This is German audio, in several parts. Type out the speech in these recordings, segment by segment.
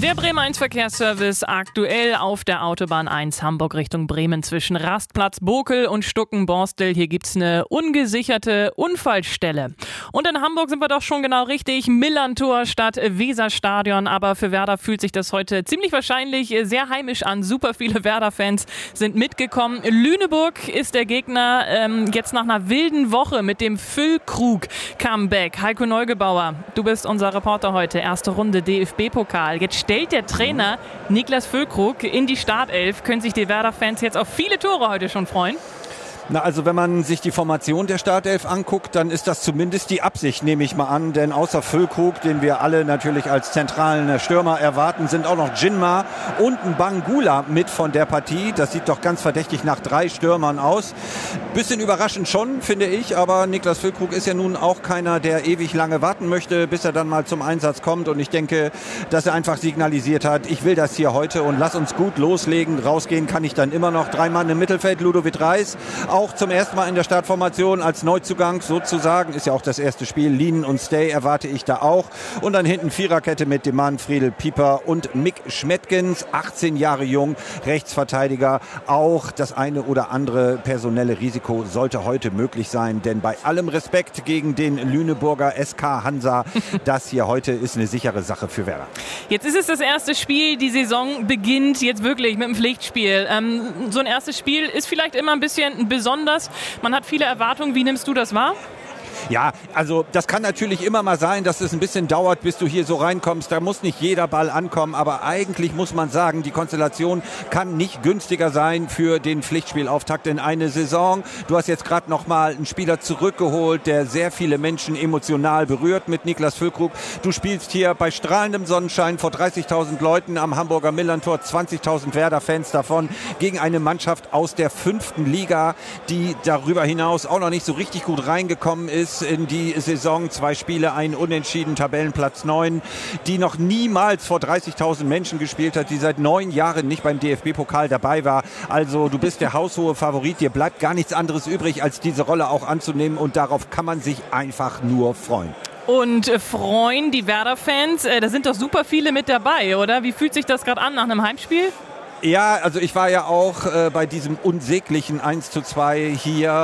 Der Bremen 1 Verkehrsservice aktuell auf der Autobahn 1 Hamburg Richtung Bremen zwischen Rastplatz Bokel und Stuckenborstel. Hier gibt's eine ungesicherte Unfallstelle. Und in Hamburg sind wir doch schon genau richtig. Millerntor statt Weserstadion. Aber für Werder fühlt sich das heute ziemlich wahrscheinlich sehr heimisch an. Super viele Werder-Fans sind mitgekommen. Lüneburg ist der Gegner jetzt nach einer wilden Woche mit dem Füllkrug-Comeback. Heiko Neugebauer, du bist unser Reporter heute. Erste Runde DFB-Pokal. Jetzt stellt der Trainer Niklas Füllkrug in die Startelf. Können sich die Werder-Fans jetzt auf viele Tore heute schon freuen? Na, also wenn man sich die Formation der Startelf anguckt, dann ist das zumindest die Absicht, nehme ich mal an. Denn außer Füllkrug, den wir alle natürlich als zentralen Stürmer erwarten, sind auch noch Jinma und ein Bangula mit von der Partie. Das sieht doch ganz verdächtig nach 3 Stürmern aus. Bisschen überraschend schon, finde ich. Aber Niklas Füllkrug ist ja nun auch keiner, der ewig lange warten möchte, bis er dann mal zum Einsatz kommt. Und ich denke, dass er einfach signalisiert hat, ich will das hier heute und lass uns gut loslegen. Rausgehen kann ich dann immer noch. 3 Mann im Mittelfeld, Ludovic Reis. Auch zum ersten Mal in der Startformation als Neuzugang sozusagen. Ist ja auch das erste Spiel. Lien und Stay erwarte ich da auch. Und dann hinten Viererkette mit Demann, Friedel, Pieper und Mick Schmettgens. 18 Jahre jung, Rechtsverteidiger. Auch das eine oder andere personelle Risiko sollte heute möglich sein. Denn bei allem Respekt gegen den Lüneburger SK Hansa, das hier heute ist eine sichere Sache für Werder. Jetzt ist es das erste Spiel. Die Saison beginnt jetzt wirklich mit einem Pflichtspiel. So ein erstes Spiel ist vielleicht immer ein bisschen besonders. Man hat viele Erwartungen. Wie nimmst du das wahr? Ja, also das kann natürlich immer mal sein, dass es ein bisschen dauert, bis du hier so reinkommst. Da muss nicht jeder Ball ankommen, aber eigentlich muss man sagen, die Konstellation kann nicht günstiger sein für den Pflichtspielauftakt in eine Saison. Du hast jetzt gerade noch mal einen Spieler zurückgeholt, der sehr viele Menschen emotional berührt mit Niklas Füllkrug. Du spielst hier bei strahlendem Sonnenschein vor 30.000 Leuten am Hamburger Millerntor, 20.000 Werder-Fans davon, gegen eine Mannschaft aus der 5. Liga, die darüber hinaus auch noch nicht so richtig gut reingekommen ist in die Saison. 2 Spiele, ein Unentschieden, Tabellenplatz 9, die noch niemals vor 30.000 Menschen gespielt hat, die seit 9 Jahren nicht beim DFB-Pokal dabei war. Also du bist der haushohe Favorit, dir bleibt gar nichts anderes übrig, als diese Rolle auch anzunehmen und darauf kann man sich einfach nur freuen. Und freuen die Werder-Fans, da sind doch super viele mit dabei, oder? Wie fühlt sich das gerade an nach einem Heimspiel? Ja, also ich war ja auch bei diesem unsäglichen 1:2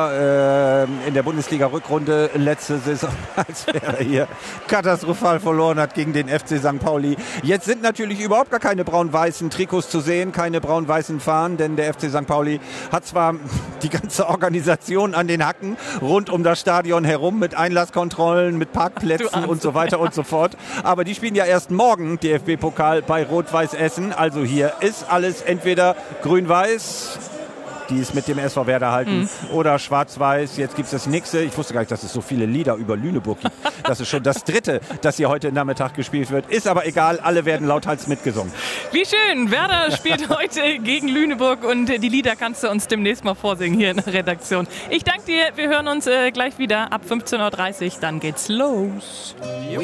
hier in der Bundesliga-Rückrunde letzte Saison, als Werder hier katastrophal verloren hat gegen den FC St. Pauli. Jetzt sind natürlich überhaupt gar keine braun-weißen Trikots zu sehen, keine braun-weißen Fahnen, denn der FC St. Pauli hat zwar die ganze Organisation an den Hacken rund um das Stadion herum mit Einlasskontrollen, mit Parkplätzen und so weiter und so fort, aber die spielen ja erst morgen DFB-Pokal bei Rot-Weiß Essen. Also hier ist alles entweder grün-weiß, die es mit dem SV Werder halten, oder schwarz-weiß. Jetzt gibt es das nächste. Ich wusste gar nicht, dass es so viele Lieder über Lüneburg gibt. Das ist schon das 3., das hier heute Nachmittag gespielt wird. Ist aber egal, alle werden lauthals mitgesungen. Wie schön. Werder spielt heute gegen Lüneburg und die Lieder kannst du uns demnächst mal vorsingen hier in der Redaktion. Ich danke dir. Wir hören uns gleich wieder ab 15:30 Uhr. Dann geht's los.